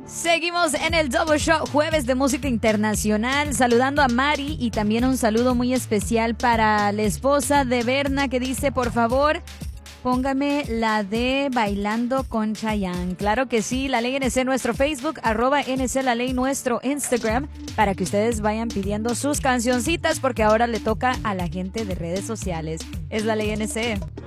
Seguimos en el Double Show, jueves de música internacional, saludando a Mari y también un saludo muy especial para la esposa de Berna que dice, por favor, póngame la de Bailando con Chayanne. Claro que sí, La Ley NC nuestro Facebook, @NC La Ley nuestro Instagram, para que ustedes vayan pidiendo sus cancioncitas porque ahora le toca a la gente de redes sociales. Es La Ley NC.